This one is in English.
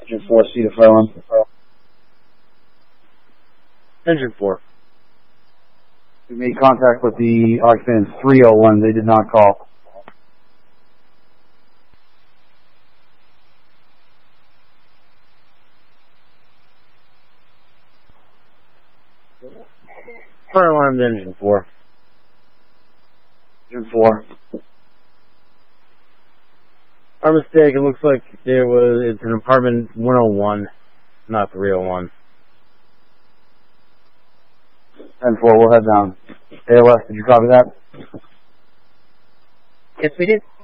Engine 4, C to fire alarm. Engine 4. We made contact with the occupant in 301. They did not call. Fire alarm to Engine 4. Engine 4. Our mistake, it looks like it's an apartment 101, not 301. 10-4, we'll head down. ALS, did you copy that? Yes, we did.